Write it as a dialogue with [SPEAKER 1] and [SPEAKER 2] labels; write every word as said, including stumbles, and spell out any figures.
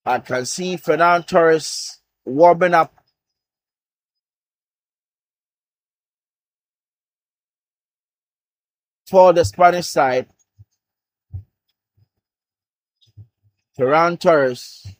[SPEAKER 1] I can see Fernando Torres warming up. For the Spanish side, Ferran Torres